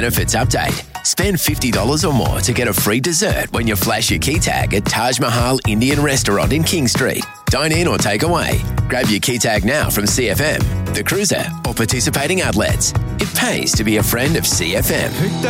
Benefits update. Spend $50 or more to get a free dessert when you flash your key tag at Taj Mahal Indian Restaurant in King Street. Dine in or take away. Grab your key tag now from CFM, The Cruiser, or participating outlets. It pays to be a friend of CFM.